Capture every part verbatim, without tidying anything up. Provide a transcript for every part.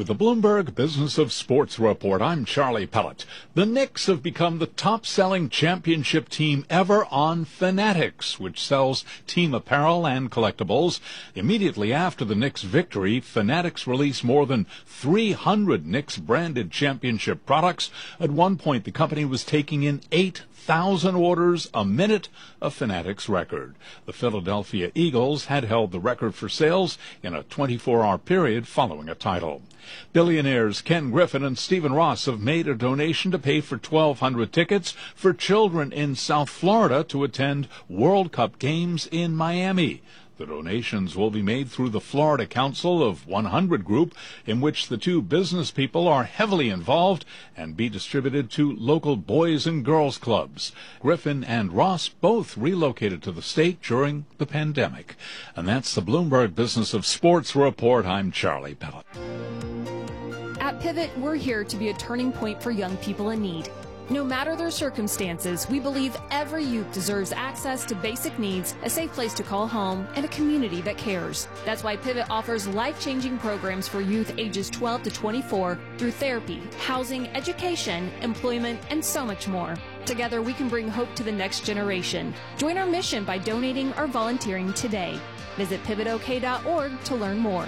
With the Bloomberg Business of Sports Report, I'm Charlie Pellett. The Knicks have become the top-selling championship team ever on Fanatics, which sells team apparel and collectibles. Immediately after the Knicks' victory, Fanatics released more than three hundred Knicks-branded championship products. At one point, the company was taking in eight thousand orders a minute, a Fanatics record. The Philadelphia Eagles had held the record for sales in a twenty-four hour period following a title. Billionaires Ken Griffin and Stephen Ross have made a donation to pay for twelve hundred tickets for children in South Florida to attend World Cup games in Miami. The donations will be made through the Florida Council of one hundred Group, in which the two business people are heavily involved, and be distributed to local boys and girls clubs. Griffin and Ross both relocated to the state during the pandemic. And that's the Bloomberg Business of Sports Report. I'm Charlie Pellett. At Pivot, we're here to be a turning point for young people in need. No matter their circumstances, we believe every youth deserves access to basic needs, a safe place to call home, and a community that cares. That's why Pivot offers life-changing programs for youth ages twelve to twenty-four through therapy, housing, education, employment, and so much more. Together, we can bring hope to the next generation. Join our mission by donating or volunteering today. Visit pivot o k dot org to learn more.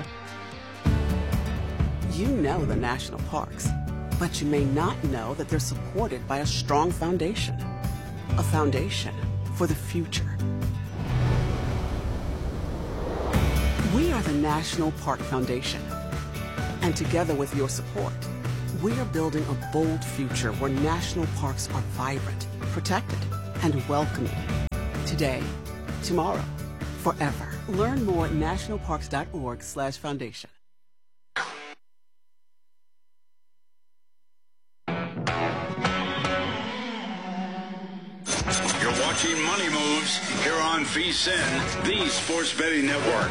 You know the national parks, but you may not know that they're supported by a strong foundation. A foundation for the future. We are the National Park Foundation. And together with your support, we are building a bold future where national parks are vibrant, protected, and welcoming. Today, tomorrow, forever. Learn more at national parks dot org slash foundation. Watching Money Moves here on V S I N, the Sports Betting Network.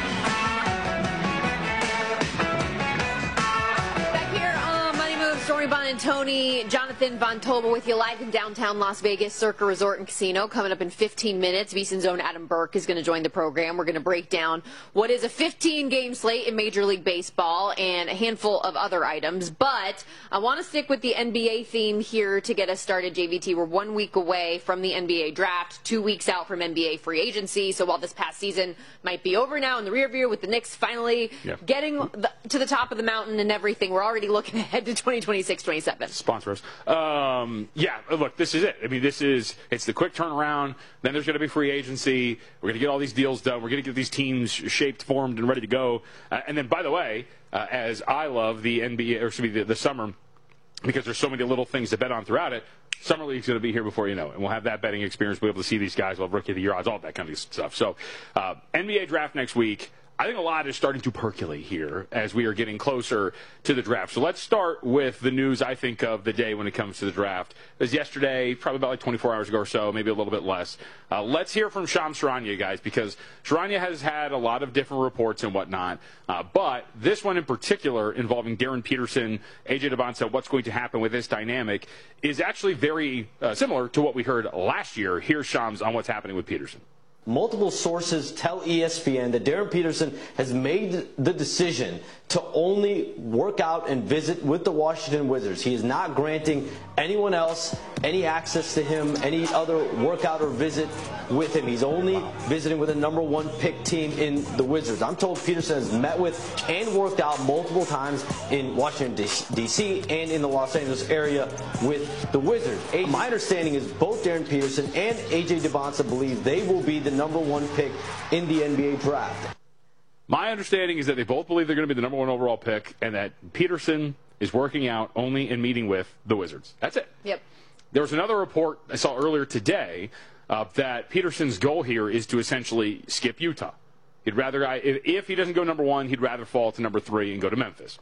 Back here on Money Moves, Stormy Bonantoni, Jonathan Von Tobel with you live in downtown Las Vegas, Circa Resort and Casino. Coming up in fifteen minutes, V S I N's own Adam Burke is going to join the program. We're going to break down what is a fifteen game slate in Major League Baseball and a handful of other items. But I want to stick with the N B A theme here to get us started, J V T. We're one week away from the N B A draft, two weeks out from N B A free agency. So while this past season might be over now in the rear view with the Knicks finally yeah. getting the, to the top of the mountain and everything, we're already looking ahead to twenty twenty-six twenty-seven. Sponsors. Um, yeah, look, this is it. I mean, this is, it's the quick turnaround. Then there's going to be free agency. We're going to get all these deals done. We're going to get these teams shaped, formed, and ready to go. Uh, and then, by the way, uh, as I love the N B A, or excuse me, the, the summer, because there's so many little things to bet on throughout it, Summer League's going to be here before you know it. And we'll have that betting experience. We'll be able to see these guys. We'll have Rookie of the Year odds, all that kind of stuff. So, uh, N B A draft next week. I think a lot is starting to percolate here as we are getting closer to the draft. So let's start with the news I think of the day when it comes to the draft. It was yesterday, probably about like twenty-four hours ago or so, maybe a little bit less. Uh, let's hear from Shams Charania, guys, because Charania has had a lot of different reports and whatnot. Uh, but this one in particular, involving Darren Peterson, A J Dybantsa, what's going to happen with this dynamic, is actually very uh, similar to what we heard last year. Here's Shams on what's happening with Peterson. Multiple sources tell E S P N that Darren Peterson has made the decision to only work out and visit with the Washington Wizards. He is not granting anyone else any access to him, any other workout or visit with him. He's only visiting with a number one pick team in the Wizards. I'm told Peterson has met with and worked out multiple times in Washington, D C and in the Los Angeles area with the Wizards. My understanding is both Darren Peterson and A J Dybantsa believe they will be the number one pick in the N B A draft. My understanding is that they both believe they're going to be the number one overall pick, and that Peterson is working out only in meeting with the Wizards. That's it. Yep. There was another report I saw earlier today uh, that Peterson's goal here is to essentially skip Utah. He'd rather, if, if he doesn't go number one, he'd rather fall to number three and go to Memphis.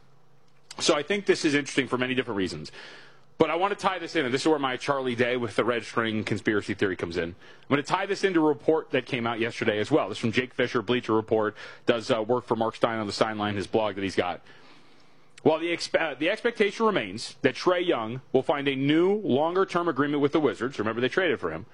So I think this is interesting for many different reasons. But I want to tie this in, and this is where my Charlie Day with the red string conspiracy theory comes in. I'm going to tie this into a report that came out yesterday as well. This is from Jake Fisher, Bleacher Report, does uh, work for Mark Stein on the Sideline, his blog that he's got. Well, the, expe- the expectation remains that Trae Young will find a new, longer-term agreement with the Wizards. Remember, they traded for him.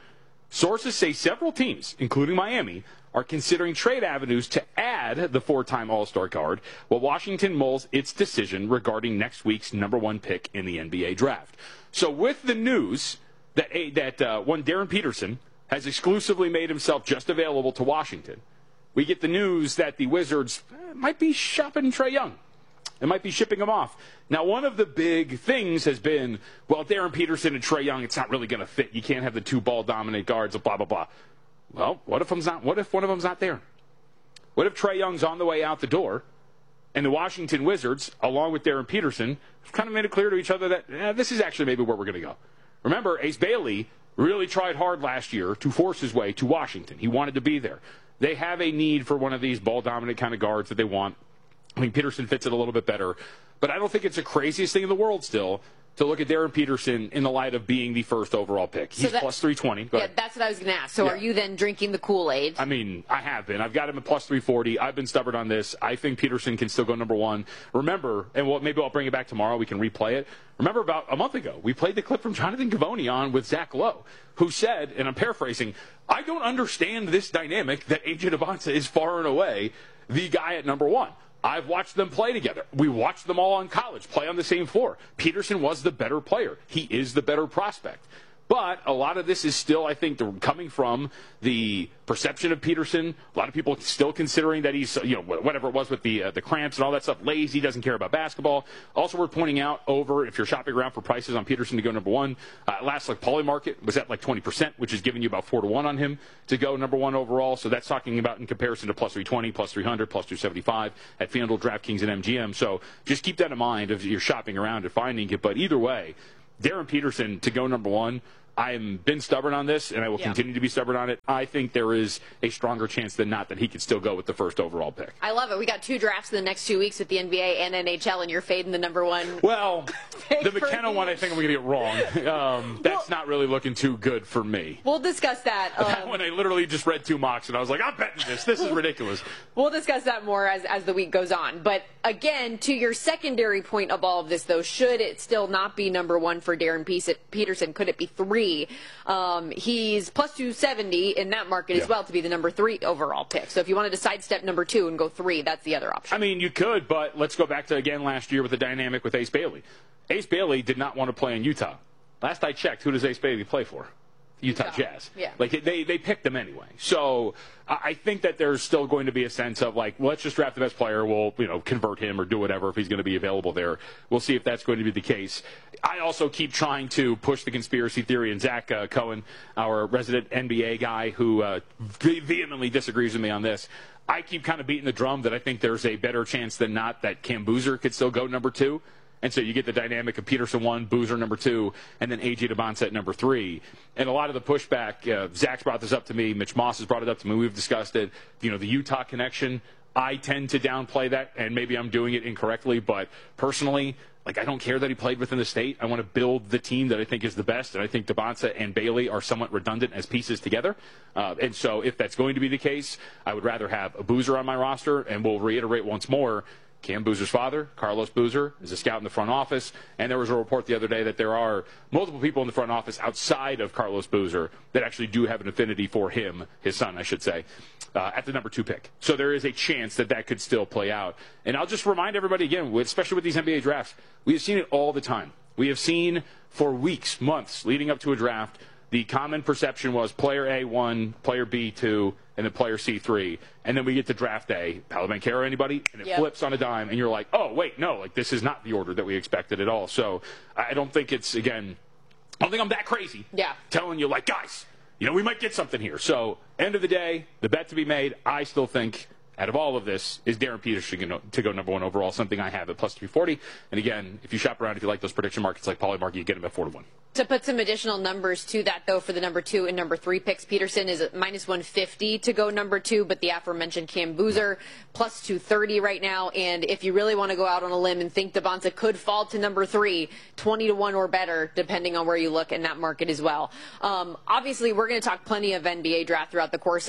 Sources say several teams, including Miami, are considering trade avenues to add the four-time All-Star guard, while Washington mulls its decision regarding next week's number one pick in the N B A draft. So with the news that, that uh, one Darren Peterson has exclusively made himself just available to Washington, we get the news that the Wizards might be shopping Trae Young. It might be shipping him off. Now, one of the big things has been, well, Darren Peterson and Trae Young, it's not really going to fit. You can't have the two ball-dominant guards, blah, blah, blah. Well, what if, not, what if one of them's not there? What if Trae Young's on the way out the door, and the Washington Wizards, along with Darren Peterson, have kind of made it clear to each other that eh, this is actually maybe where we're going to go. Remember, Ace Bailey really tried hard last year to force his way to Washington. He wanted to be there. They have a need for one of these ball-dominant kind of guards that they want. I mean, Peterson fits it a little bit better, but I don't think it's the craziest thing in the world still to look at Darren Peterson in the light of being the first overall pick. He's so that, plus three twenty. Go yeah, ahead. That's what I was going to ask. So yeah. Are you then drinking the Kool-Aid? I mean, I have been. I've got him at plus three forty. I've been stubborn on this. I think Peterson can still go number one. Remember, and we'll, maybe I'll bring it back tomorrow. We can replay it. Remember about a month ago, we played the clip from Jonathan Givony on with Zach Lowe, who said, and I'm paraphrasing, I don't understand this dynamic that A J Dybantsa is far and away the guy at number one. I've watched them play together. We watched them all in college play on the same floor. Peterson was the better player. He is the better prospect. But a lot of this is still, I think, coming from the perception of Peterson. A lot of people still considering that he's, you know, whatever it was with the uh, the cramps and all that stuff, lazy, doesn't care about basketball. Also worth pointing out over, if you're shopping around for prices on Peterson to go number one, uh, last like Poly Market was at like twenty percent, which is giving you about four to one on him to go number one overall. So that's talking about in comparison to plus three twenty, plus three hundred, plus two seventy-five at FanDuel, DraftKings, and M G M. So just keep that in mind if you're shopping around and finding it. But either way, Darren Peterson to go number one, I've been stubborn on this, and I will yeah. continue to be stubborn on it. I think there is a stronger chance than not that he could still go with the first overall pick. I love it. We got two drafts in the next two weeks with the N B A and N H L, and you're fading the number one. Well, the McKenna one, I think I'm going to get wrong. Um, that's well, not really looking too good for me. We'll discuss that. Um, that one, I literally just read two mocks, and I was like, I'm betting this. This is ridiculous. We'll discuss that more as, as the week goes on. But again, to your secondary point of all of this, though, should it still not be number one for Darren Peterson? Could it be three? Um, Um, he's plus two seventy in that market yeah. as well to be the number three overall pick. So if you wanted to sidestep number two and go three, that's the other option. I mean, you could, but let's go back to, again, last year with the dynamic with Ace Bailey. Ace Bailey did not want to play in Utah. Last I checked, who does Ace Bailey play for? Utah, Utah Jazz. Yeah. Like, they, they picked them anyway. So I think that there's still going to be a sense of, like, well, let's just draft the best player. We'll, you know, convert him or do whatever if he's going to be available there. We'll see if that's going to be the case. I also keep trying to push the conspiracy theory, and Zach uh, Cohen, our resident N B A guy who uh, vehemently disagrees with me on this, I keep kind of beating the drum that I think there's a better chance than not that Cam Boozer could still go number two. And so you get the dynamic of Peterson one, Boozer number two, and then A J Dybantsa at number three. And a lot of the pushback, uh, Zach's brought this up to me, Mitch Moss has brought it up to me, we've discussed it, you know, the Utah connection. I tend to downplay that, and maybe I'm doing it incorrectly, but personally, like, I don't care that he played within the state. I want to build the team that I think is the best, and I think Dybantsa and Bailey are somewhat redundant as pieces together. Uh, and so if that's going to be the case, I would rather have a Boozer on my roster, and we'll reiterate once more, Cam Boozer's father, Carlos Boozer, is a scout in the front office, and there was a report the other day that there are multiple people in the front office outside of Carlos Boozer that actually do have an affinity for him, his son, I should say, uh, at the number two pick. So there is a chance that that could still play out. And I'll just remind everybody again, especially with these N B A drafts, we have seen it all the time. We have seen for weeks, months, leading up to a draft, the common perception was player A one, player B two, and then player C three. And then we get to draft day, Paolo Banchero, anybody, and it yep. flips on a dime, and you're like, oh, wait, no, like this is not the order that we expected at all. So I don't think it's, again, I don't think I'm that crazy yeah. telling you, like, guys, you know, we might get something here. So end of the day, the bet to be made, I still think, out of all of this, is Darren Peterson to go number one overall, something I have at plus three forty. And again, if you shop around, if you like those prediction markets like Polymarket, you get them at four to one. To put some additional numbers to that, though, for the number two and number three picks, Peterson is at minus one fifty to go number two, but the aforementioned Cam Boozer plus two thirty right now. And if you really want to go out on a limb and think Dybantsa could fall to number three, twenty to one or better, depending on where you look in that market as well. Um, obviously, we're going to talk plenty of N B A draft throughout the course of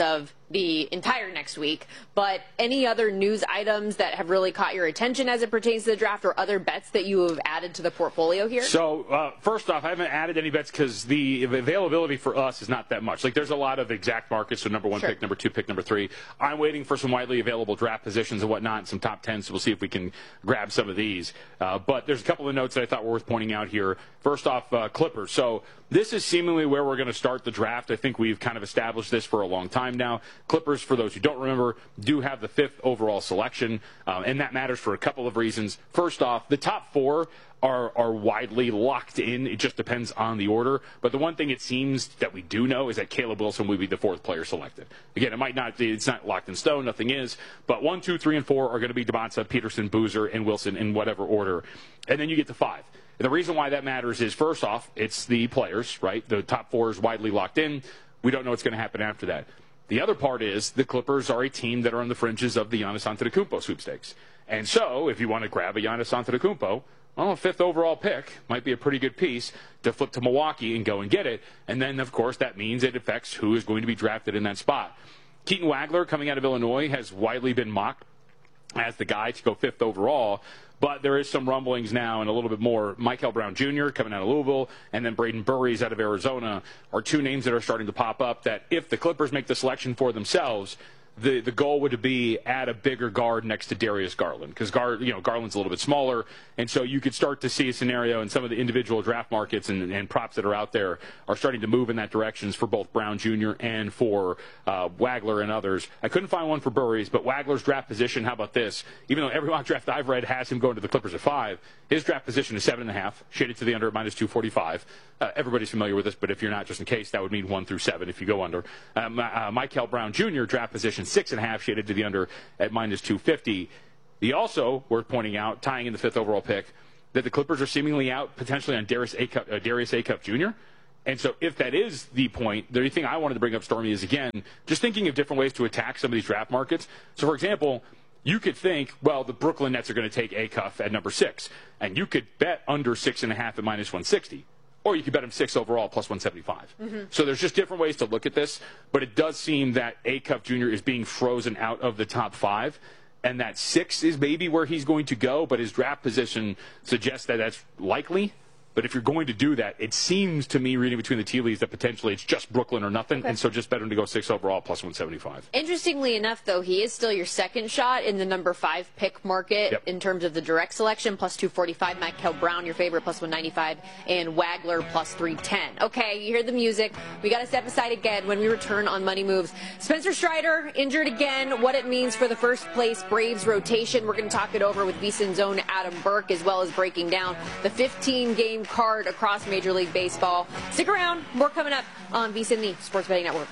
the entire next week. But any other news items that have really caught your attention as it pertains to the draft, or other bets that you have added to the portfolio here? So, uh, first off, I haven't added any bets because the availability for us is not that much. Like, there's a lot of exact markets, so number one sure. pick, number two pick, number three. I'm waiting for some widely available draft positions and whatnot, and some top tens, so we'll see if we can grab some of these. Uh, but there's a couple of notes that I thought were worth pointing out here. First off, uh, Clippers. So this is seemingly where we're going to start the draft. I think we've kind of established this for a long time now. Clippers, for those who don't remember, do have the fifth overall selection, um, and that matters for a couple of reasons. First off, the top four are are widely locked in. It just depends on the order. But the one thing it seems that we do know is that Caleb Wilson will be the fourth player selected. Again, it might not be, it's not locked in stone, nothing is. But one, two, three, and four are going to be Demonta, Peterson, Boozer, and Wilson in whatever order. And then you get to five. And the reason why that matters is, first off, it's the players, right? The top four is widely locked in. We don't know what's going to happen after that. The other part is the Clippers are a team that are on the fringes of the Giannis Antetokounmpo sweepstakes. And so if you want to grab a Giannis Antetokounmpo, well, a fifth overall pick might be a pretty good piece to flip to Milwaukee and go and get it. And then, of course, that means it affects who is going to be drafted in that spot. Keaton Wagler, coming out of Illinois, has widely been mocked as the guy to go fifth overall. But there is some rumblings now and a little bit more. Michael Brown Junior coming out of Louisville, and then Braden Burries out of Arizona are two names that are starting to pop up that if the Clippers make the selection for themselves, the the goal would be add a bigger guard next to Darius Garland, because Gar, you know, Garland's a little bit smaller, and so you could start to see a scenario in some of the individual draft markets and, and props that are out there are starting to move in that direction for both Brown Junior and for uh, Wagler and others. I couldn't find one for Burries, but Wagler's draft position, how about this? Even though every mock draft I've read has him going to the Clippers at five, his draft position is seven and a half, shaded to the under at minus two forty-five. Uh, everybody's familiar with this, but if you're not, just in case, that would mean one through seven if you go under. Um, uh, Michael Brown Junior draft position six and a half, shaded to the under at minus two fifty. The also worth pointing out, tying in the fifth overall pick, that the Clippers are seemingly out potentially on Darius Acup, uh, Darius Acup Junior And so if that is the point, the thing I wanted to bring up, Stormy, is, again, just thinking of different ways to attack some of these draft markets. So, for example, you could think, well, the Brooklyn Nets are going to take Acuff at number six, and you could bet under six and a half at minus one sixty. Or you could bet him six overall plus one seventy-five. Mm-hmm. So there's just different ways to look at this, but it does seem that Acuff Junior is being frozen out of the top five, and that six is maybe where he's going to go, but his draft position suggests that that's likely. But if you're going to do that, it seems to me, reading between the tea leaves, that potentially it's just Brooklyn or nothing, okay. And so just better him to go six overall plus one seventy-five. Interestingly enough, though, he is still your second shot in the number five pick market yep. in terms of the direct selection, plus two forty-five. Michael Brown, your favorite, plus one ninety-five, and Wagler, plus three ten. Okay, you hear the music. We got to step aside again when we return on Money Moves. Spencer Strider, injured again, what it means for the first place Braves rotation. We're going to talk it over with VSiN's own Adam Burke, as well as breaking down the fifteen game card across Major League Baseball. Stick around. More coming up on VSiN, the Sports Betting Network.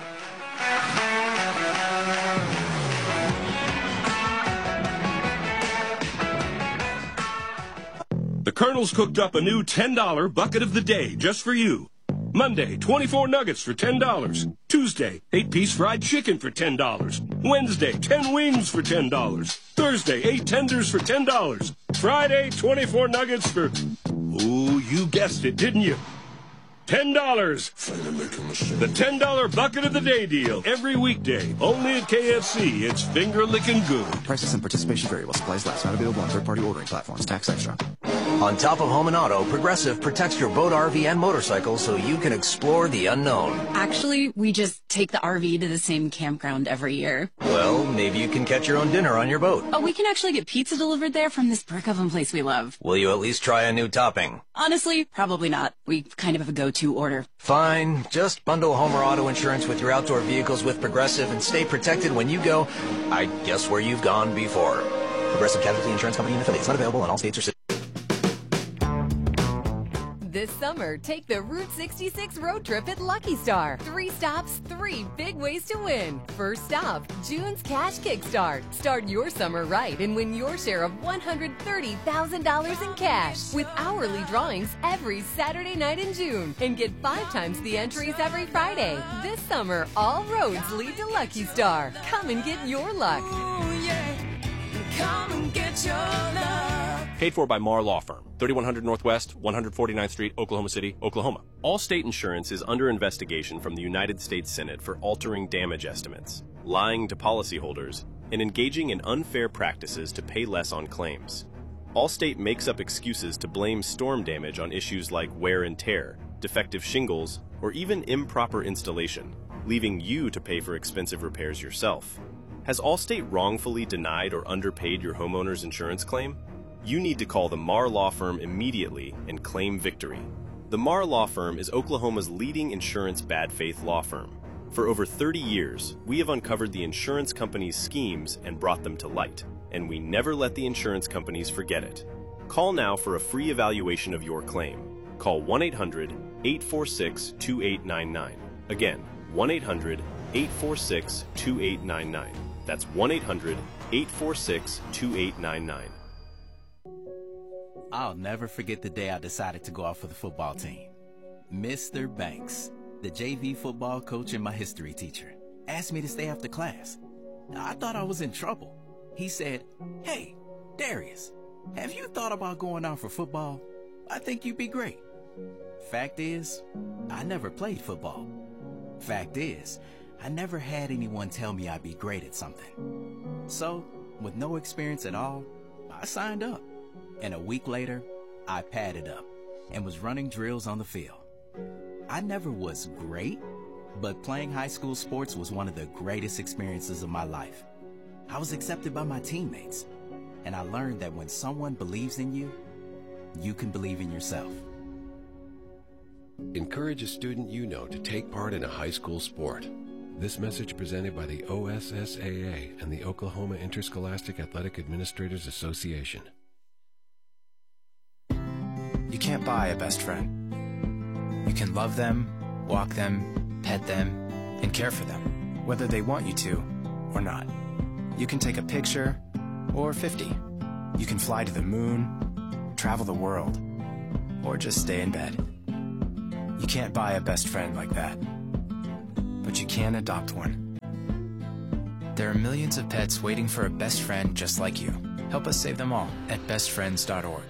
The Colonel's cooked up a new ten dollar bucket of the day just for you. Monday, twenty-four nuggets for ten dollars. Tuesday, eight piece fried chicken for ten dollars. Wednesday, ten wings for ten dollars. Thursday, eight tenders for ten dollars. Friday, twenty-four nuggets for... Oh, you guessed it, didn't you? ten dollars. The ten dollar bucket of the day deal. Every weekday. Only at K F C. It's finger-licking good. Prices and participation vary while supplies last. Not available on third-party ordering platforms. Tax extra. On top of home and auto, Progressive protects your boat, R V, and motorcycle so you can explore the unknown. Actually, we just take the R V to the same campground every year. Well, maybe you can catch your own dinner on your boat. Oh, we can actually get pizza delivered there from this brick oven place we love. Will you at least try a new topping? Honestly, probably not. We kind of have a go-to order. Fine. Just bundle home or auto insurance with your outdoor vehicles with Progressive and stay protected when you go, I guess, where you've gone before. Progressive Casualty Insurance Company and affiliates. Not available in all states or cities. This summer, take the Route sixty-six road trip at Lucky Star. Three stops, three big ways to win. First stop, June's Cash Kickstart. Start your summer right and win your share of one hundred thirty thousand dollars in cash with hourly drawings every Saturday night in June. And get five times the entries every Friday. This summer, all roads lead to Lucky Star. Come and get your luck. Ooh, yeah. Come and get your luck. Paid for by Marr Law Firm, thirty-one hundred Northwest, one forty-ninth Street, Oklahoma City, Oklahoma. Allstate Insurance is under investigation from the United States Senate for altering damage estimates. lying to policyholders, and engaging in unfair practices to pay less on claims. Allstate makes up excuses to blame storm damage on issues like wear and tear, defective shingles, or even improper installation, leaving you to pay for expensive repairs yourself. Has Allstate wrongfully denied or underpaid your homeowner's insurance claim? You need to call the Marr Law Firm immediately and claim victory. The Marr Law Firm is Oklahoma's leading insurance bad faith law firm. For over thirty years, we have uncovered the insurance companies' schemes and brought them to light, and we never let the insurance companies forget it. Call now for a free evaluation of your claim. Call one eight hundred, eight four six, two eight nine nine. Again, one eight hundred, eight four six, two eight nine nine. That's one eight hundred, eight four six, two eight nine nine. I'll never forget the day I decided to go out for the football team. Mister Banks, the J V football coach and my history teacher, asked me to stay after class. I thought I was in trouble. He said, "Hey, Darius, have you thought about going out for football? I think you'd be great." Fact is, I never played football. Fact is, I never had anyone tell me I'd be great at something. So, with no experience at all, I signed up. And a week later, I padded up and was running drills on the field. I never was great, but playing high school sports was one of the greatest experiences of my life. I was accepted by my teammates, and I learned that when someone believes in you, you can believe in yourself. Encourage a student you know to take part in a high school sport. This message presented by the O S S A A and the Oklahoma Interscholastic Athletic Administrators Association. You can't buy a best friend. You can love them, walk them, pet them, and care for them, whether they want you to or not. You can take a picture or fifty. You can fly to the moon, travel the world, or just stay in bed. You can't buy a best friend like that, but you can adopt one. There are millions of pets waiting for a best friend just like you. Help us save them all at best friends dot org.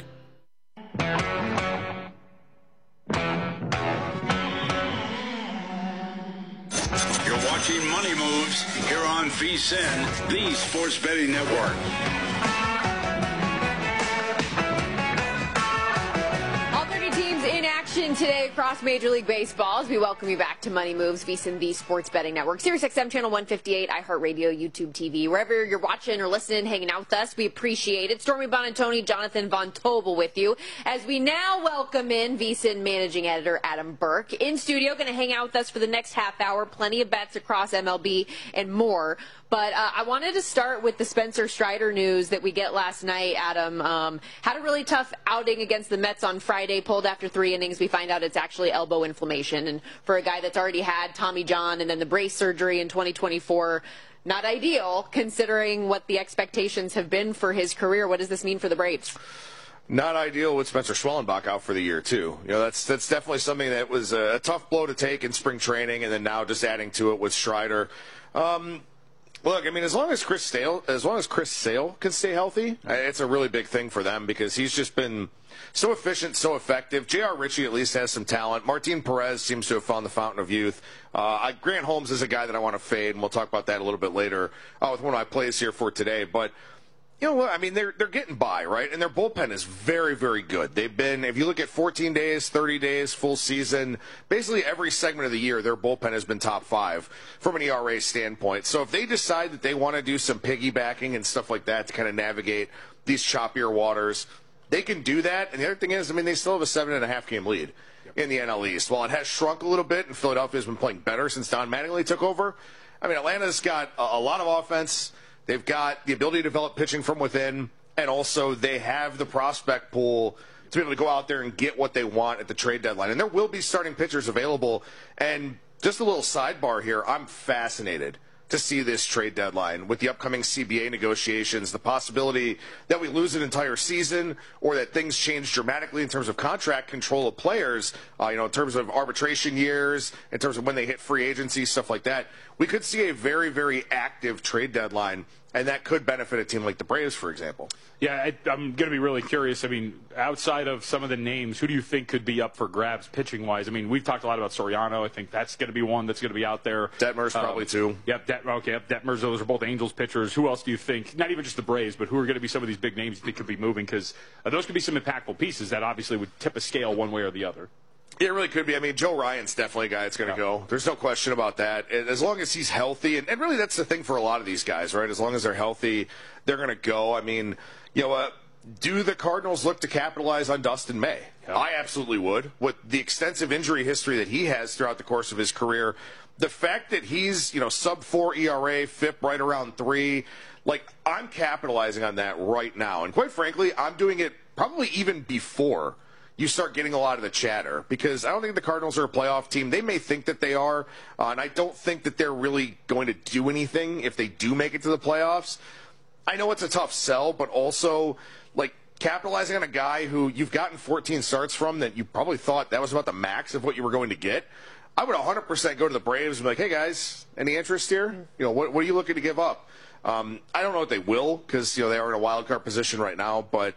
You're watching Money Moves here on VSiN, the Sports Betting Network. All thirty teams in action today across Major League Baseball as we welcome you back to Money Moves, VSiN, the Sports Betting Network. Sirius X M Channel one fifty-eight, iHeartRadio, YouTube T V. Wherever you're watching or listening, hanging out with us, we appreciate it. Stormy Bonantoni, Jonathan Von Tobel with you as we now welcome in VSiN Managing Editor Adam Burke in studio, going to hang out with us for the next half hour. Plenty of bets across M L B and more. But uh, I wanted to start with the Spencer Strider news that we get last night, Adam. Um, had a really tough outing against the Mets on Friday, pulled after three innings. We find out it's actually elbow inflammation. And for a guy that's already had Tommy John and then the brace surgery in twenty twenty-four, not ideal considering what the expectations have been for his career. What does this mean for the Braves? Not ideal with Spencer Schwellenbach out for the year, too. You know, that's that's definitely something that was a, a tough blow to take in spring training, and then now just adding to it with Strider. Um, look, I mean, as long as Chris Sale, as long as Chris Sale can stay healthy, it's a really big thing for them because he's just been so efficient, so effective. J R. Ritchie at least has some talent. Martin Perez seems to have found the fountain of youth. Uh, I, Grant Holmes is a guy that I want to fade, and we'll talk about that a little bit later uh, with one of my plays here for today. But you know what? I mean, they're they're getting by, right? And their bullpen is very, very good. They've been, if you look at fourteen days, thirty days, full season, basically every segment of the year, their bullpen has been top five from an E R A standpoint. So if they decide that they want to do some piggybacking and stuff like that to kind of navigate these choppier waters, they can do that. And the other thing is, I mean, they still have a seven and a half game lead in the N L East. While it has shrunk a little bit, and Philadelphia's been playing better since Don Mattingly took over, I mean, Atlanta's got a, a lot of offense. They've got the ability to develop pitching from within, and also they have the prospect pool to be able to go out there and get what they want at the trade deadline. And there will be starting pitchers available. And just a little sidebar here, I'm fascinated to see this trade deadline with the upcoming C B A negotiations, the possibility that we lose an entire season or that things change dramatically in terms of contract control of players, uh, you know, in terms of arbitration years, in terms of when they hit free agency, stuff like that. We could see a very, very active trade deadline and that could benefit a team like the Braves, for example. Yeah, I, I'm going to be really curious. I mean, outside of some of the names, who do you think could be up for grabs pitching-wise? I mean, we've talked a lot about Soriano. I think that's going to be one that's going to be out there. Detmer's um, probably two. Yep, Det- okay, yep, Detmer's. Those are both Angels pitchers. Who else do you think, not even just the Braves, but who are going to be some of these big names you think could be moving? Because uh, those could be some impactful pieces that obviously would tip a scale one way or the other. It really could be. I mean, Joe Ryan's definitely a guy that's going to yeah. go. There's no question about that. As long as he's healthy, and, and really that's the thing for a lot of these guys, right? As long as they're healthy, they're going to go. I mean, you know, uh, do the Cardinals look to capitalize on Dustin May? Yeah. I absolutely would. With the extensive injury history that he has throughout the course of his career, the fact that he's, you know, sub four E R A, F I P right around three, like, I'm capitalizing on that right now. And quite frankly, I'm doing it probably even before you start getting a lot of the chatter, because I don't think the Cardinals are a playoff team. They may think that they are, uh, and I don't think that they're really going to do anything if they do make it to the playoffs. I know it's a tough sell, but also, like, capitalizing on a guy who you've gotten fourteen starts from that you probably thought that was about the max of what you were going to get. I would one hundred percent go to the Braves and be like, hey, guys, any interest here? You know, what, what are you looking to give up? Um, I don't know what they will, because, you know, they are in a wild card position right now, but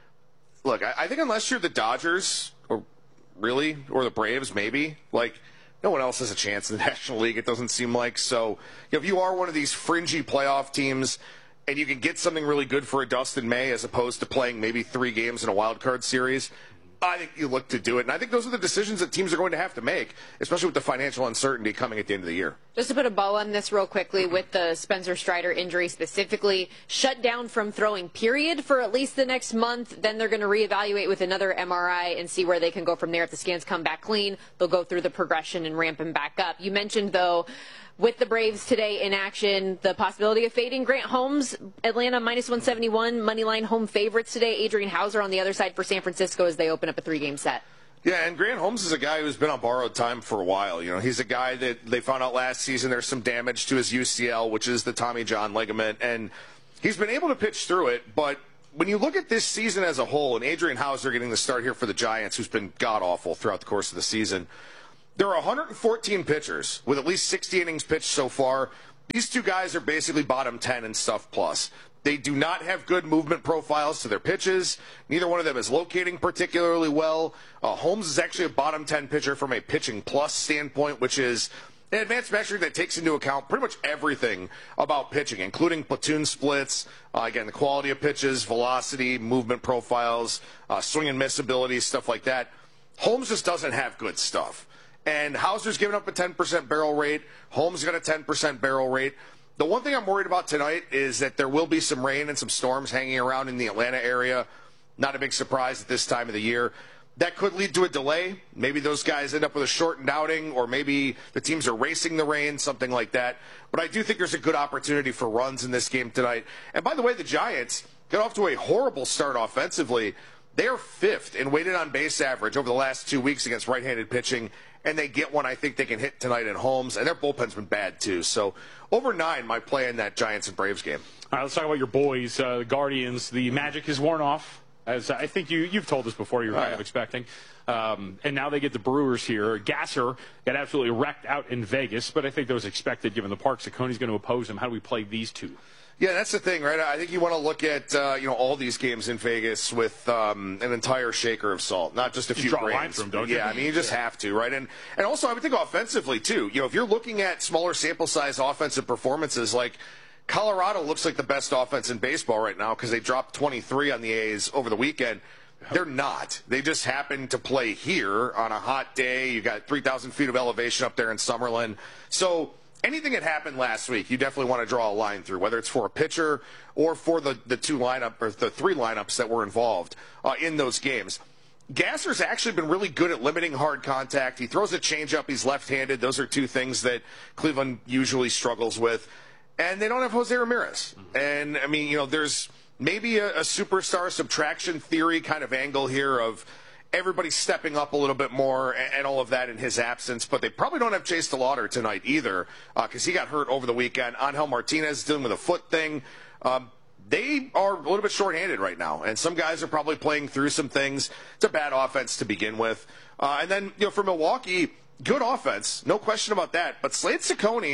look, I, I think unless you're the Dodgers, or really, or the Braves, maybe, like, no one else has a chance in the National League, it doesn't seem like. So, you know, if you are one of these fringy playoff teams and you can get something really good for a Dustin May as opposed to playing maybe three games in a wild card series, I think you look to do it. And I think those are the decisions that teams are going to have to make, especially with the financial uncertainty coming at the end of the year. Just to put a bow on this real quickly, with the Spencer Strider injury specifically, shut down from throwing, period, for at least the next month. Then they're going to reevaluate with another M R I and see where they can go from there. If the scans come back clean, they'll go through the progression and ramp him back up. You mentioned, though, with the Braves today in action, the possibility of fading Grant Holmes, Atlanta minus one seventy-one, moneyline home favorites today. Adrian Hauser on the other side for San Francisco as they open up a three-game set. Yeah, and Grant Holmes is a guy who's been on borrowed time for a while. You know, he's a guy that they found out last season there's some damage to his U C L, which is the Tommy John ligament, and he's been able to pitch through it. But when you look at this season as a whole, and Adrian Hauser getting the start here for the Giants, who's been god-awful throughout the course of the season, there are one hundred fourteen pitchers with at least sixty innings pitched so far. These two guys are basically bottom ten in stuff plus. They do not have good movement profiles to their pitches. Neither one of them is locating particularly well. Uh, Holmes is actually a bottom ten pitcher from a pitching plus standpoint, which is an advanced metric that takes into account pretty much everything about pitching, including platoon splits, uh, again, the quality of pitches, velocity, movement profiles, uh, swing and miss abilities, stuff like that. Holmes just doesn't have good stuff. And Hauser's given up a ten percent barrel rate. Holmes got a ten percent barrel rate. The one thing I'm worried about tonight is that there will be some rain and some storms hanging around in the Atlanta area. Not a big surprise at this time of the year. That could lead to a delay. Maybe those guys end up with a shortened outing, or maybe the teams are racing the rain, something like that. But I do think there's a good opportunity for runs in this game tonight. And by the way, the Giants got off to a horrible start offensively. They are fifth in weighted on base average over the last two weeks against right-handed pitching, and they get one I think they can hit tonight at Holmes, and their bullpen's been bad too. So over nine, my play in that Giants and Braves game. All right, let's talk about your boys, uh, the Guardians. The magic has worn off, as I think you, you've told us before you were kind oh, yeah. of expecting. Um, and now they get the Brewers here. Gasser got absolutely wrecked out in Vegas, but I think that was expected given the park. Sacconi's going to oppose him. How do we play these two? Yeah, that's the thing, right? I think you want to look at uh, you know all these games in Vegas with um, an entire shaker of salt, not just a you few draw grains. Lines from, don't you? Yeah, I mean you just yeah. have to, right? And and also I would think offensively too. You know, if you're looking at smaller sample size offensive performances, like Colorado looks like the best offense in baseball right now because they dropped twenty-three on the A's over the weekend. They're not. They just happen to play here on a hot day. You got three thousand feet of elevation up there in Summerlin, so anything that happened last week, you definitely want to draw a line through, whether it's for a pitcher or for the, the two lineup or the three lineups that were involved uh, in those games. Gasser's actually been really good at limiting hard contact. He throws a changeup. He's left-handed. Those are two things that Cleveland usually struggles with. And they don't have Jose Ramirez. Mm-hmm. And, I mean, you know, there's maybe a, a superstar subtraction theory kind of angle here of everybody stepping up a little bit more and, and all of that in his absence. But they probably don't have Chase DeLauder tonight either because uh, he got hurt over the weekend. Angel Martinez dealing with a foot thing. Um, they are a little bit shorthanded right now, and some guys are probably playing through some things. It's a bad offense to begin with. Uh, and then, you know, for Milwaukee, good offense, no question about that. But Slade Cecconi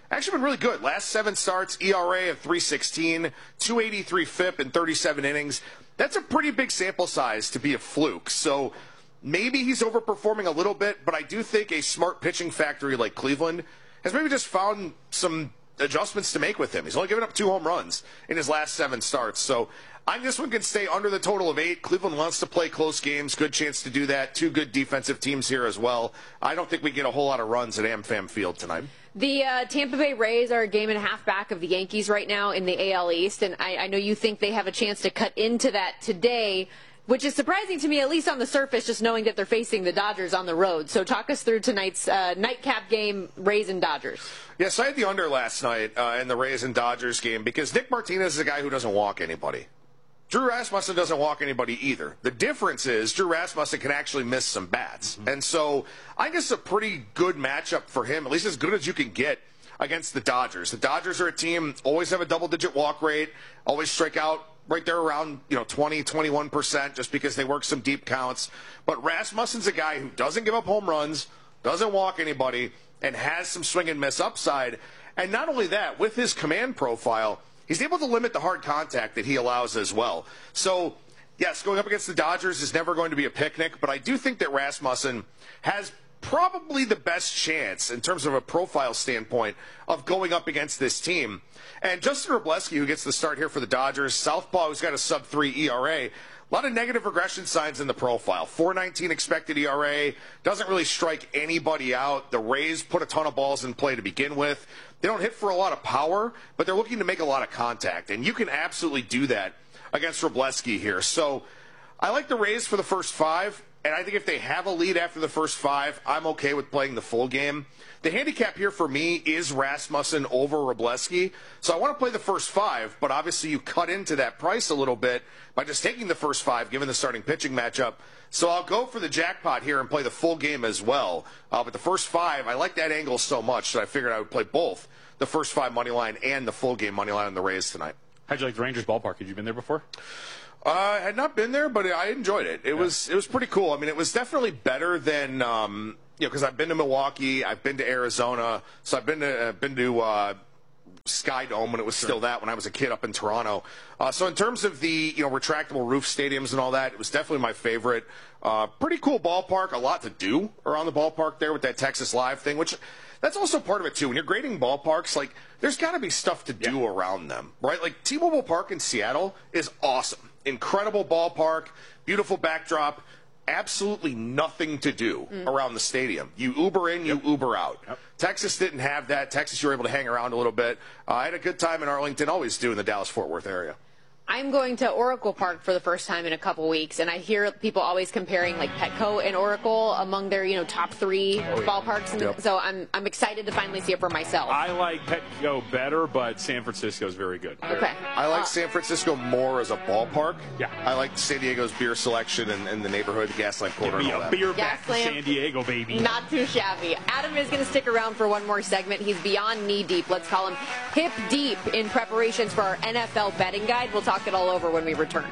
actually been really good. Last seven starts, E R A of three sixteen, two eighty-three F I P in thirty-seven innings. That's a pretty big sample size to be a fluke. So maybe he's overperforming a little bit, but I do think a smart pitching factory like Cleveland has maybe just found some adjustments to make with him. He's only given up two home runs in his last seven starts. So I think this one can stay under the total of eight. Cleveland wants to play close games. Good chance to do that. Two good defensive teams here as well. I don't think we get a whole lot of runs at AmFam Field tonight. The uh, Tampa Bay Rays are a game and a half back of the Yankees right now in the A L East, and I, I know you think they have a chance to cut into that today, which is surprising to me, at least on the surface, just knowing that they're facing the Dodgers on the road. So talk us through tonight's uh, nightcap game, Rays and Dodgers. Yes, I had the under last night uh, in the Rays and Dodgers game because Nick Martinez is a guy who doesn't walk anybody. Drew Rasmussen doesn't walk anybody either. The difference is Drew Rasmussen can actually miss some bats. Mm-hmm. And so I guess a pretty good matchup for him, at least as good as you can get against the Dodgers. The Dodgers are a team, always have a double-digit walk rate, always strike out right there around, you know, twenty, twenty-one percent just because they work some deep counts. But Rasmussen's a guy who doesn't give up home runs, doesn't walk anybody, and has some swing and miss upside. And not only that, with his command profile, he's able to limit the hard contact that he allows as well. So, yes, going up against the Dodgers is never going to be a picnic, but I do think that Rasmussen has probably the best chance in terms of a profile standpoint of going up against this team. And Justin Wroblewski, who gets the start here for the Dodgers, southpaw who's got a sub three E R A, a lot of negative regression signs in the profile. four nineteen expected E R A, doesn't really strike anybody out. The Rays put a ton of balls in play to begin with. They don't hit for a lot of power, but they're looking to make a lot of contact. And you can absolutely do that against Wroblewski here. So I like the Rays for the first five. And I think if they have a lead after the first five, I'm okay with playing the full game. The handicap here for me is Rasmussen over Wroblewski. So I want to play the first five, but obviously you cut into that price a little bit by just taking the first five, given the starting pitching matchup. So I'll go for the jackpot here and play the full game as well. Uh, but the first five, I like that angle so much that I figured I would play both the first five money line and the full game money line on the Rays tonight. How'd you like the Rangers ballpark? Had you been there before? Uh, I had not been there, but I enjoyed it. It yeah. was it was pretty cool. I mean, it was definitely better than um, you know, because I've been to Milwaukee, I've been to Arizona, so I've been to uh, been to uh, Sky Dome when it was sure. still that when I was a kid up in Toronto. Uh, so in terms of the you know retractable roof stadiums and all that, it was definitely my favorite. Uh, pretty cool ballpark, a lot to do around the ballpark there with that Texas Live thing, which. That's also part of it, too. When you're grading ballparks, like, there's got to be stuff to do yeah. around them, right? Like, T-Mobile Park in Seattle is awesome. Incredible ballpark, beautiful backdrop, absolutely nothing to do mm. around the stadium. You Uber in, yep. you Uber out. Yep. Texas didn't have that. Texas, you were able to hang around a little bit. Uh, I had a good time in Arlington, always do in the Dallas-Fort Worth area. I'm going to Oracle Park for the first time in a couple weeks, and I hear people always comparing like Petco and Oracle among their you know top three oh, yeah. ballparks. And yep. So I'm I'm excited to finally see it for myself. I like Petco better, but San Francisco is very good. Okay. I like uh, San Francisco more as a ballpark. Yeah. I like San Diego's beer selection and, and the neighborhood, the Gaslamp Quarter, and all a that. Beer back to San Diego, baby. Not too shabby. Adam is going to stick around for one more segment. He's beyond knee deep. Let's call him hip deep in preparations for our N F L betting guide. We'll talk it all over when we return.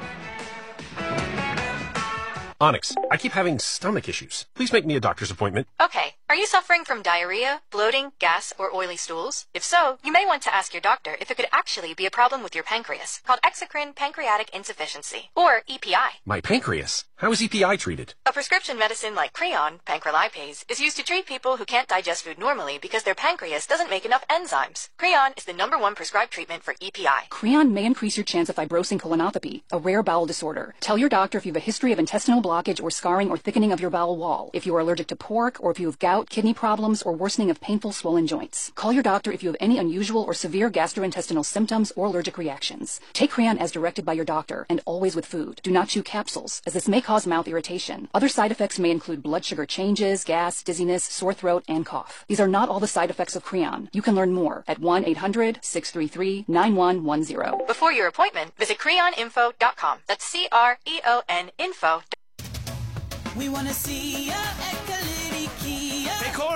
Onyx, I keep having stomach issues. Please make me a doctor's appointment. Okay. Are you suffering from diarrhea, bloating, gas, or oily stools? If so, you may want to ask your doctor if it could actually be a problem with your pancreas, called exocrine pancreatic insufficiency, or E P I. My pancreas? How is E P I treated? A prescription medicine like Creon, pancrelipase, is used to treat people who can't digest food normally because their pancreas doesn't make enough enzymes. Creon is the number one prescribed treatment for E P I. Creon may increase your chance of fibrosing colonopathy, a rare bowel disorder. Tell your doctor if you have a history of intestinal blockage or scarring or thickening of your bowel wall, if you are allergic to pork, or if you have gout, kidney problems, or worsening of painful swollen joints. Call your doctor if you have any unusual or severe gastrointestinal symptoms or allergic reactions. Take Creon as directed by your doctor, and always with food. Do not chew capsules, as this may cause mouth irritation. Other side effects may include blood sugar changes, gas, dizziness, sore throat, and cough. These are not all the side effects of Creon. You can learn more at one eight hundred, six three three, nine one one zero. Before your appointment, visit creon info dot com. That's C R E O N info. We want to see ya at Kalidi Kia. Hey, Corey.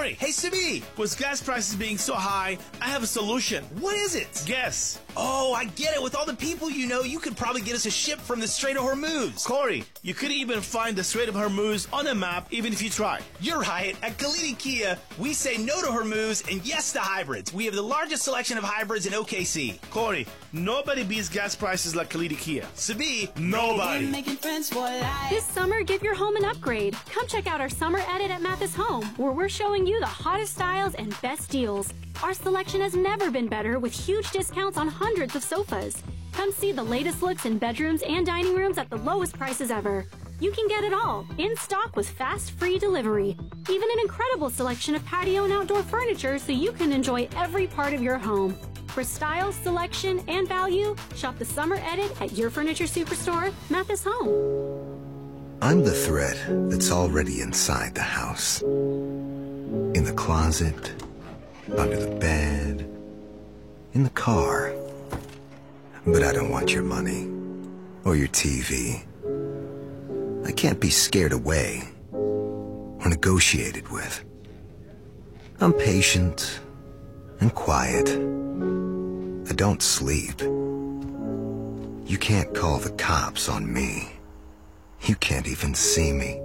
Corey. Hey, Sibi. With gas prices being so high, I have a solution. What is it? Guess. Oh, I get it. With all the people you know, you could probably get us a ship from the Strait of Hormuz. Corey, you couldn't even find the Strait of Hormuz on a map even if you tried. You're right. At Kalidi Kia, we say no to Hormuz and yes to hybrids. We have the largest selection of hybrids in O K C. Corey, nobody beats gas prices like Kalidi Kia. Sibi, nobody. This summer, give your home an upgrade. Come check out our summer edit at Mathis Home, where we're showing you the hottest styles and best deals. Our selection has never been better, with huge discounts on hundreds of sofas. Come see the latest looks in bedrooms and dining rooms at the lowest prices ever. You can get it all, in stock with fast, free delivery. Even an incredible selection of patio and outdoor furniture so you can enjoy every part of your home. For style, selection, and value, shop the summer edit at your furniture superstore, Mathis Home. I'm the thread that's already inside the house. In the closet, under the bed, in the car. But I don't want your money or your T V. I can't be scared away or negotiated with. I'm patient and quiet. I don't sleep. You can't call the cops on me. You can't even see me.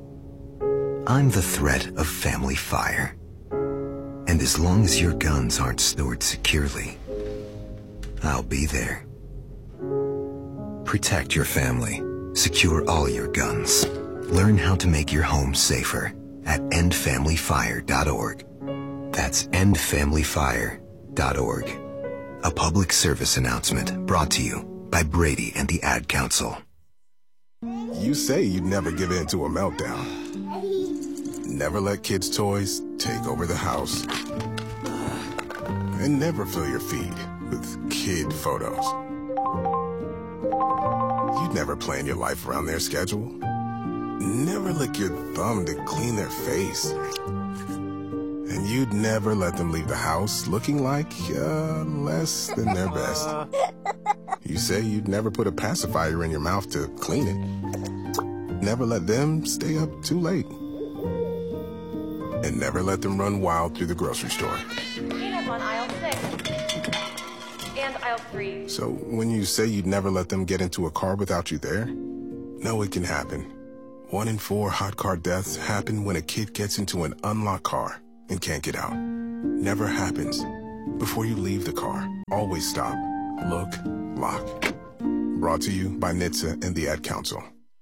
I'm the threat of family fire. And as long as your guns aren't stored securely, I'll be there. Protect your family. Secure all your guns. Learn how to make your home safer at end family fire dot org. That's end family fire dot org. A public service announcement brought to you by Brady and the Ad Council. You say you'd never give in to a meltdown. Never let kids' toys take over the house. And never fill your feed with kid photos. You'd never plan your life around their schedule. Never lick your thumb to clean their face. And you'd never let them leave the house looking like, uh, less than their best. You say you'd never put a pacifier in your mouth to clean it. Never let them stay up too late. And never let them run wild through the grocery store. Peanuts on aisle six. And aisle three. So when you say you'd never let them get into a car without you there, no, it can happen. One in four hot car deaths happen when a kid gets into an unlocked car and can't get out. Never happens. Before you leave the car, always stop, look, lock. Brought to you by N H T S A and the Ad Council.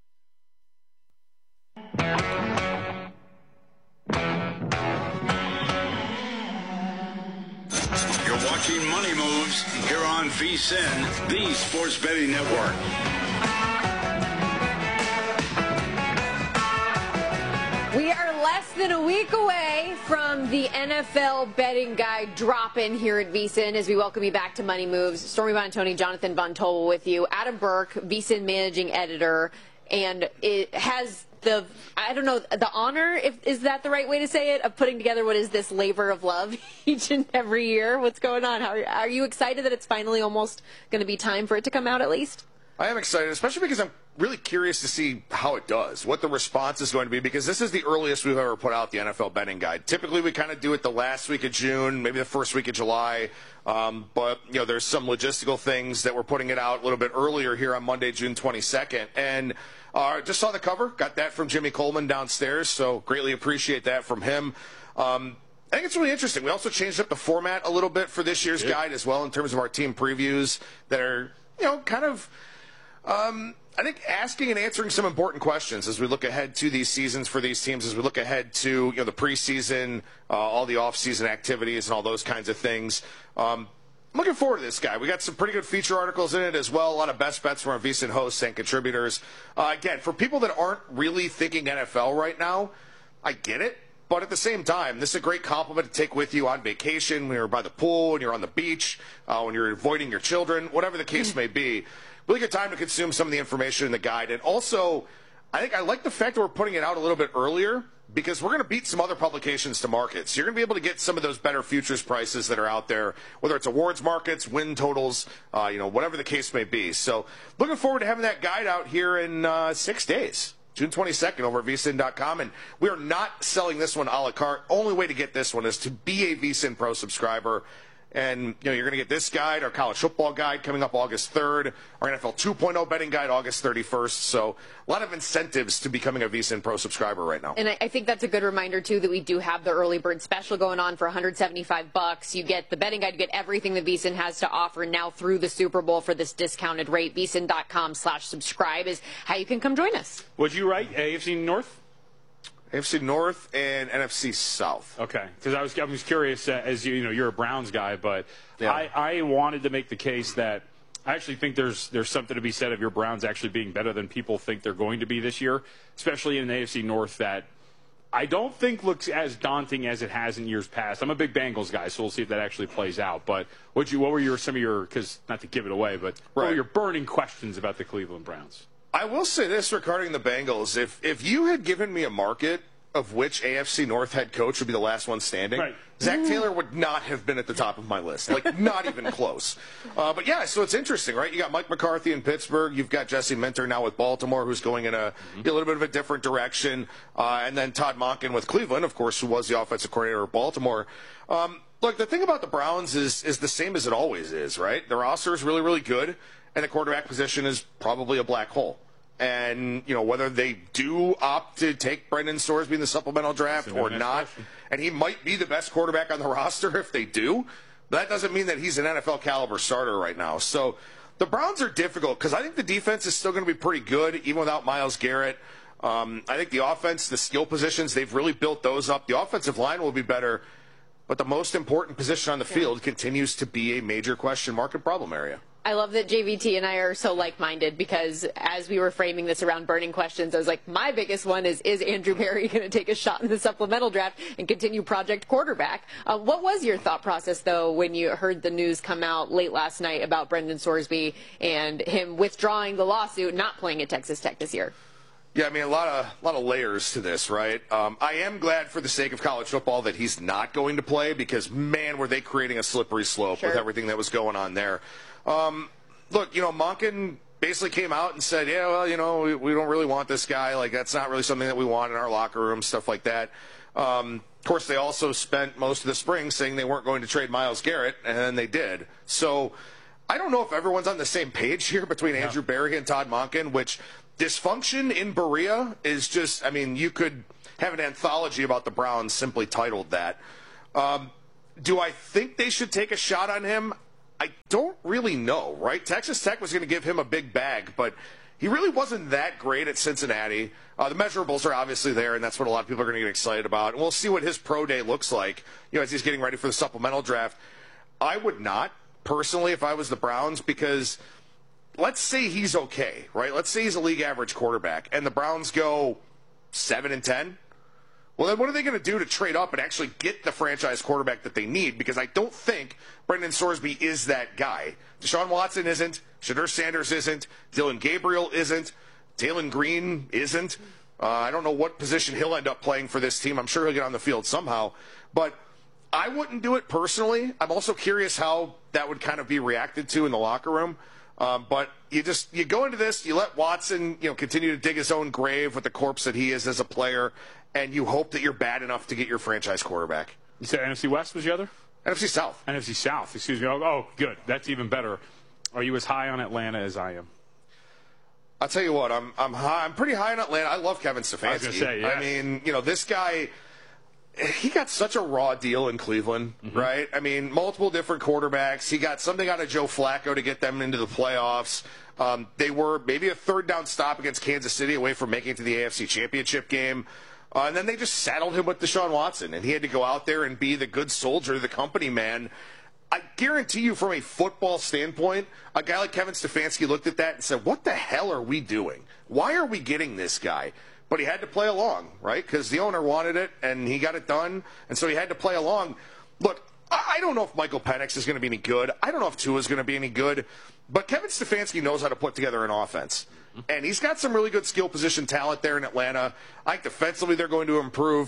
You're watching Money Moves here on V S I N, the Sports Betting Network. We are less than a week away from the N F L betting guide drop-in here at V S I N as we welcome you back to Money Moves. Stormy Buonantony, Jonathan Von Tobel with you. Adam Burke, V S I N managing editor, and it has the, I don't know, the honor, if is that the right way to say it, of putting together what is this labor of love each and every year. What's going on? How are, are you excited that it's finally almost going to be time for it to come out at least? I am excited, especially because I'm really curious to see how it does, what the response is going to be, because this is the earliest we've ever put out the N F L betting guide. Typically, we kind of do it the last week of June, maybe the first week of July, um, but you know, there's some logistical things that we're putting it out a little bit earlier here on Monday, June twenty-second, and uh, just saw the cover, got that from Jimmy Coleman downstairs, so greatly appreciate that from him. Um, I think it's really interesting. We also changed up the format a little bit for this year's yeah. guide as well in terms of our team previews that are, you know, kind of Um, I think asking and answering some important questions as we look ahead to these seasons for these teams, as we look ahead to you know the preseason, uh, all the off-season activities, and all those kinds of things. Um, I'm looking forward to this guy. We got some pretty good feature articles in it as well. A lot of best bets from our V S I N hosts and contributors. Uh, again, for people that aren't really thinking N F L right now, I get it. But at the same time, this is a great compliment to take with you on vacation, when you're by the pool, when you're on the beach, uh, when you're avoiding your children, whatever the case may be. Really good time to consume some of the information in the guide. And also, I think I like the fact that we're putting it out a little bit earlier because we're going to beat some other publications to market. So you're going to be able to get some of those better futures prices that are out there, whether it's awards markets, win totals, uh, you know, whatever the case may be. So looking forward to having that guide out here in uh, six days. June twenty-second over at V S I N dot com. And we are not selling this one a la carte. Only way to get this one is to be a V S I N Pro subscriber. And, you know, you're going to get this guide, our college football guide, coming up August third, our N F L two point oh betting guide August thirty-first. So a lot of incentives to becoming a V S I N Pro subscriber right now. And I, I think that's a good reminder, too, that we do have the early bird special going on for one hundred seventy-five bucks. You get the betting guide, you get everything that V S I N has to offer now through the Super Bowl for this discounted rate. V S I N dot com slash subscribe is how you can come join us. Would you write A F C North? A F C North and N F C South. Okay, because I was I was curious, uh, as you you know, you're a Browns guy, but Yeah. I, I wanted to make the case that I actually think there's there's something to be said of your Browns actually being better than people think they're going to be this year, especially in the A F C North that I don't think looks as daunting as it has in years past. I'm a big Bengals guy, so we'll see if that actually plays out. But what you what were your some of your, because not to give it away, but what Right. were your burning questions about the Cleveland Browns? I will say this regarding the Bengals. If if you had given me a market of which A F C North head coach would be the last one standing, Right. Zach Taylor would not have been at the top of my list. Like, not even close. Uh, but, yeah, so it's interesting, right? You got Mike McCarthy in Pittsburgh. You've got Jesse Minter now with Baltimore, who's going in a, a little bit of a different direction. Uh, and then Todd Monken with Cleveland, of course, who was the offensive coordinator of Baltimore. Um, look, the thing about the Browns is is the same as it always is, right? The roster is really, really good, and the quarterback position is probably a black hole. And, you know, whether they do opt to take Brendan Sorsby in the supplemental draft or not, and he might be the best quarterback on the roster if they do, but that doesn't mean that he's an N F L caliber starter right now. So the Browns are difficult because I think the defense is still going to be pretty good, even without Myles Garrett. Um, I think the offense, the skill positions, they've really built those up. The offensive line will be better, but the most important position on the field continues to be a major question mark and problem area. I love that J V T and I are so like-minded because as we were framing this around burning questions, I was like, my biggest one is, is Andrew Berry going to take a shot in the supplemental draft and continue project quarterback? Uh, what was your thought process, though, when you heard the news come out late last night about Brendan Sorsby and him withdrawing the lawsuit, not playing at Texas Tech this year? Yeah, I mean, a lot of a lot of layers to this, right? Um, I am glad for the sake of college football that he's not going to play because, man, were they creating a slippery slope Sure. with everything that was going on there. Um, look, you know, Monken basically came out and said, yeah, well, you know, we, we don't really want this guy. Like, that's not really something that we want in our locker room, stuff like that. Um, of course, they also spent most of the spring saying they weren't going to trade Myles Garrett, and then they did. So I don't know if everyone's on the same page here between Yeah. Andrew Berry and Todd Monken, which dysfunction in Berea is just, I mean, you could have an anthology about the Browns simply titled that. Um, do I think they should take a shot on him? I don't really know, right? Texas Tech was going to give him a big bag, but he really wasn't that great at Cincinnati. Uh, the measurables are obviously there, and that's what a lot of people are going to get excited about. And we'll see what his pro day looks like, you know, as he's getting ready for the supplemental draft. I would not, personally, if I was the Browns, because let's say he's okay, right? Let's say he's a league average quarterback, and the Browns go seven and ten. Well, then what are they going to do to trade up and actually get the franchise quarterback that they need? Because I don't think Brendan Sorsby is that guy. Deshaun Watson isn't. Shedeur Sanders isn't. Dylan Gabriel isn't. Taylon Green isn't. Uh, I don't know what position he'll end up playing for this team. I'm sure he'll get on the field somehow. But I wouldn't do it personally. I'm also curious how that would kind of be reacted to in the locker room. Um, but you just you go into this, you let Watson, you know, continue to dig his own grave with the corpse that he is as a player, and you hope that you're bad enough to get your franchise quarterback. You said N F C West was the other? N F C South. N F C South, excuse me. Oh, oh, good. That's even better. Are you as high on Atlanta as I am? I'll tell you what, I'm I'm high, I'm pretty high on Atlanta. I love Kevin Stefanski. I was gonna say, yeah. I mean, you know, this guy, he got such a raw deal in Cleveland, mm-hmm. right? I mean, multiple different quarterbacks. He got something out of Joe Flacco to get them into the playoffs. Um, they were maybe a third down stop against Kansas City away from making it to the A F C Championship game. Uh, and then they just saddled him with Deshaun Watson, and he had to go out there and be the good soldier, the company man. I guarantee you from a football standpoint, a guy like Kevin Stefanski looked at that and said, what the hell are we doing? Why are we getting this guy? But he had to play along, right? Because the owner wanted it, and he got it done, and so he had to play along. Look, I don't know if Michael Penix is going to be any good. I don't know if Tua is going to be any good. But Kevin Stefanski knows how to put together an offense. And he's got some really good skill position talent there in Atlanta. I think defensively they're going to improve.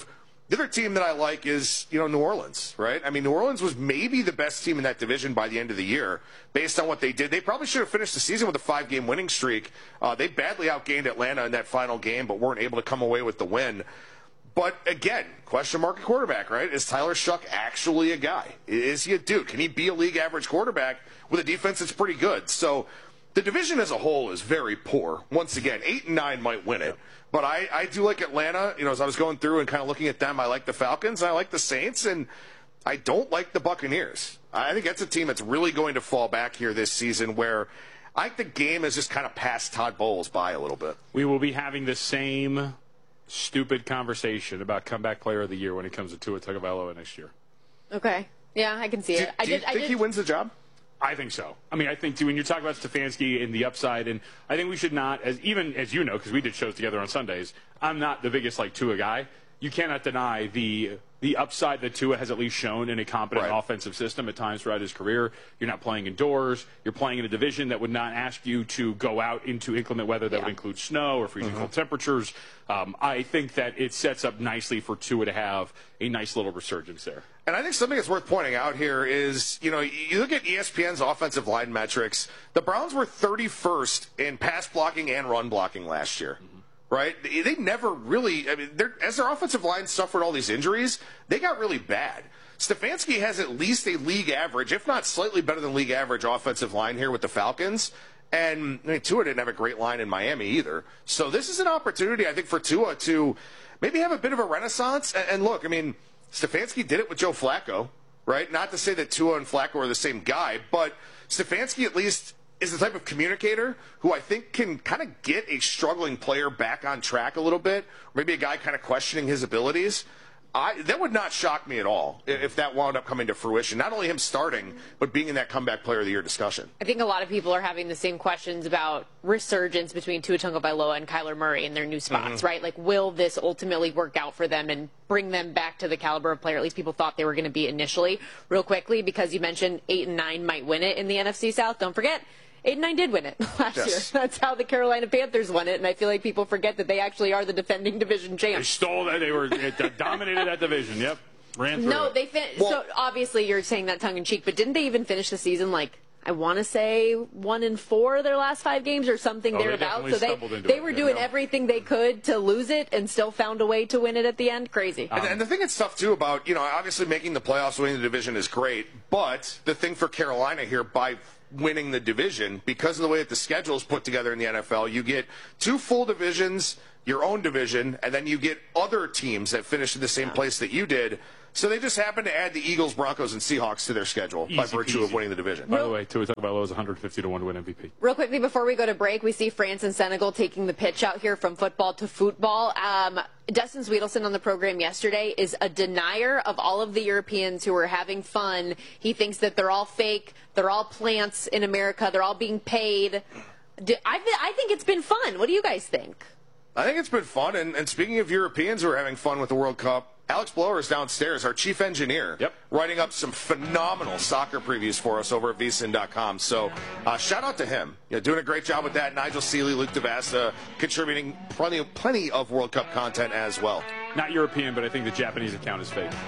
The other team that I like is, you know, New Orleans, right? I mean, New Orleans was maybe the best team in that division by the end of the year based on what they did. They probably should have finished the season with a five-game winning streak. Uh, they badly outgained Atlanta in that final game, but weren't able to come away with the win. But, again, question mark at quarterback, right? Is Tyler Shuck actually a guy? Is he a dude? Can he be a league-average quarterback with a defense that's pretty good? So the division as a whole is very poor. Once again, eight and nine might win it. But I, I do like Atlanta. You know, as I was going through and kind of looking at them, I like the Falcons, I like the Saints, and I don't like the Buccaneers. I think that's a team that's really going to fall back here this season where I think the game has just kind of passed Todd Bowles by a little bit. We will be having the same stupid conversation about comeback player of the year when it comes to Tua Tagovailoa next year. Okay. Yeah, I can see do, it. I do did, you I think did... he wins the job? I think so. I mean, I think, too, when you're talking about Stefanski and the upside, and I think we should not, as even as you know, because we did shows together on Sundays, I'm not the biggest, like, Tua guy. You cannot deny the the upside that Tua has at least shown in a competent right. offensive system at times throughout his career. You're not playing indoors. You're playing in a division that would not ask you to go out into inclement weather that yeah. would include snow or freezing mm-hmm. cold temperatures. Um, I think that it sets up nicely for Tua to have a nice little resurgence there. And I think something that's worth pointing out here is, you know, you look at E S P N's offensive line metrics. The Browns were thirty-first in pass blocking and run blocking last year. Mm-hmm. Right? They never really, I mean, as their offensive line suffered all these injuries, they got really bad. Stefanski has at least a league average, if not slightly better than league average offensive line here with the Falcons. And I mean, Tua didn't have a great line in Miami either. So this is an opportunity, I think, for Tua to maybe have a bit of a renaissance. And look, I mean, Stefanski did it with Joe Flacco, right? Not to say that Tua and Flacco are the same guy, but Stefanski at least is the type of communicator who I think can kind of get a struggling player back on track a little bit, or maybe a guy kind of questioning his abilities. I, that would not shock me at all if that wound up coming to fruition. Not only him starting, but being in that comeback player of the year discussion. I think a lot of people are having the same questions about resurgence between Tua Tagovailoa and Kyler Murray in their new spots, mm-hmm. right? Like, will this ultimately work out for them and bring them back to the caliber of player at least people thought they were going to be initially? Real quickly, because you mentioned eight and nine might win it in the N F C South. Don't forget, eight and nine did win it last yes. year. That's how the Carolina Panthers won it, and I feel like people forget that they actually are the defending division champs. They stole that. They were it dominated that division. Yep, ran through No, it. they fin- well, so obviously you're saying that tongue in cheek, but didn't they even finish the season like I want to say one and four their last five games or something oh, thereabouts? So they they it. were yeah, doing no. everything they could to lose it and still found a way to win it at the end. Crazy. Um, and, and the thing that's tough too about you know obviously making the playoffs, winning the division is great, but the thing for Carolina here by winning the division, because of the way that the schedule is put together in the N F L, you get two full divisions, your own division, and then you get other teams that finish in the same place that you did. So they just happen to add the Eagles, Broncos, and Seahawks to their schedule easy, by virtue easy. of winning the division. By the way, Tua Tagovailoa is one hundred fifty to one to win M V P. Real quickly before we go to break, we see France and Senegal taking the pitch out here from football to football. Um, Dustin Sweetelson on the program yesterday is a denier of all of the Europeans who are having fun. He thinks that they're all fake. They're all plants in America. They're all being paid. I, I think it's been fun. What do you guys think? I think it's been fun. And, and speaking of Europeans who are having fun with the World Cup, Alex Blower is downstairs, our chief engineer, yep. writing up some phenomenal soccer previews for us over at V S I N dot com. So uh, shout out to him. You know, doing a great job with that. Nigel Seeley, Luke DeVasta, contributing plenty of, plenty of World Cup content as well. Not European, but I think the Japanese account is fake.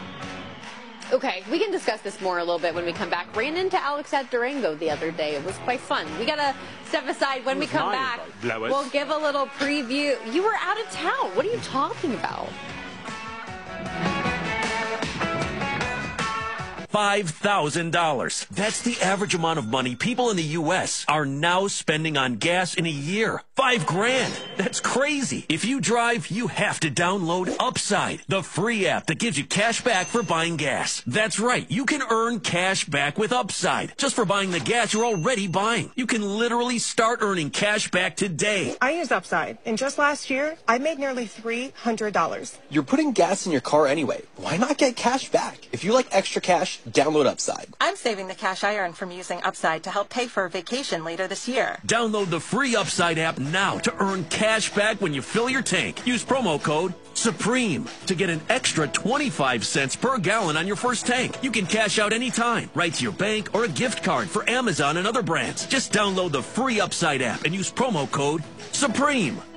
Okay, we can discuss this more a little bit when we come back. Ran into Alex at Durango the other day. It was quite fun. We got to step aside when we come back. We'll give a little preview. You were out of town. What are you talking about? five thousand dollars. That's the average amount of money people in the U S are now spending on gas in a year. Five grand. That's crazy. If you drive, you have to download Upside, the free app that gives you cash back for buying gas. That's right. You can earn cash back with Upside just for buying the gas you're already buying. You can literally start earning cash back today. I use Upside, and just last year, I made nearly three hundred dollars. You're putting gas in your car anyway. Why not get cash back? If you like extra cash, download Upside. I'm saving the cash I earn from using Upside to help pay for a vacation later this year. Download the free Upside app now to earn cash back when you fill your tank. Use promo code SUPREME to get an extra twenty-five cents per gallon on your first tank. You can cash out anytime, right to your bank or a gift card for Amazon and other brands. Just download the free Upside app and use promo code SUPREME.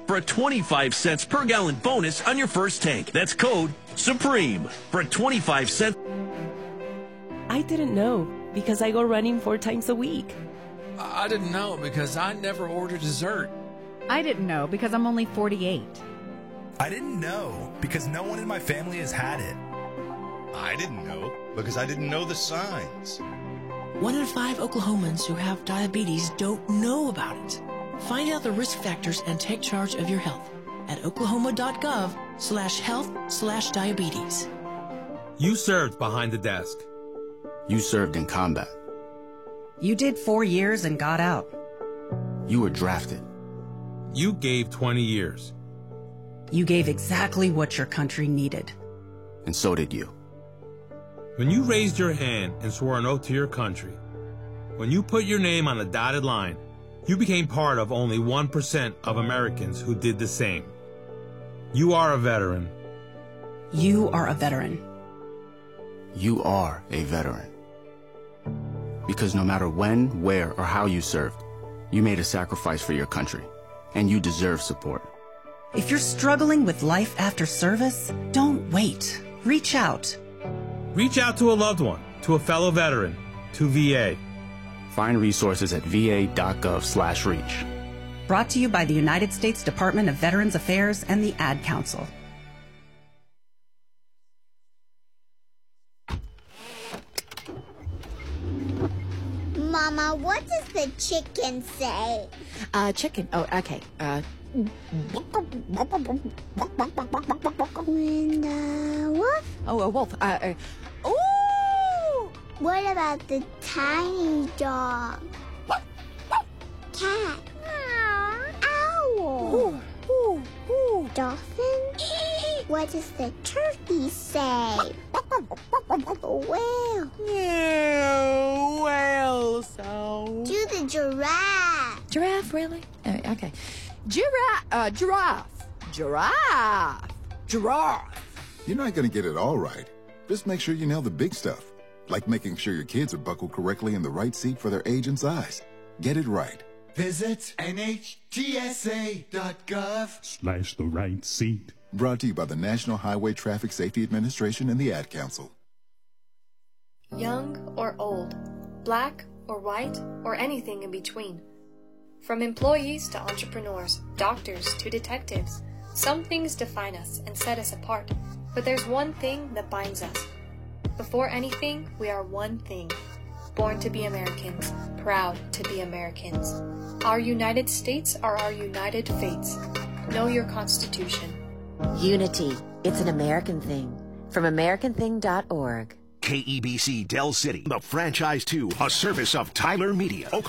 for a twenty-five cents per gallon bonus on your first tank. That's code SUPREME for a twenty-five cent. I didn't know because I go running four times a week. I didn't know because I never order dessert. I didn't know because I'm only forty-eight. I didn't know because no one in my family has had it. I didn't know because I didn't know the signs. One in five Oklahomans who have diabetes don't know about it. Find out the risk factors and take charge of your health at oklahoma.gov slash health slash diabetes. You served behind the desk. You served in combat. You did four years and got out. You were drafted. You gave twenty years. You gave exactly what your country needed. And so did you. When you raised your hand and swore an oath to your country, when you put your name on a dotted line, you became part of only one percent of Americans who did the same. You are a veteran. You are a veteran. You are a veteran. Because no matter when, where, or how you served, you made a sacrifice for your country, and you deserve support. If you're struggling with life after service, don't wait. Reach out. Reach out to a loved one, to a fellow veteran, to V A. Find resources at va.gov slash reach. Brought to you by the United States Department of Veterans Affairs and the Ad Council. Mama, what does the chicken say? Uh, chicken. Oh, okay. Uh. And, uh, wolf? Oh, a wolf. Uh, uh, ooh! What about the tiny dog? Cat? Owl? Ooh, ooh, ooh. Dolphin? What does the turkey say? Whale? Yeah, whale sound. Do the giraffe. Giraffe, really? Uh, okay. Giraffe, uh, giraffe, giraffe, giraffe. You're not going to get it all right. Just make sure you nail the big stuff, like making sure your kids are buckled correctly in the right seat for their age and size. Get it right. Visit N H T S A dot gov Slash the right seat. Brought to you by the National Highway Traffic Safety Administration and the Ad Council. Young or old, black or white, or anything in between. From employees to entrepreneurs, doctors to detectives, some things define us and set us apart, but there's one thing that binds us. Before anything, we are one thing. Born to be Americans, proud to be Americans. Our United States are our united fates. Know your Constitution. Unity. It's an American thing. From American Thing dot org. K E B C Del City, the franchise two, a service of Tyler Media.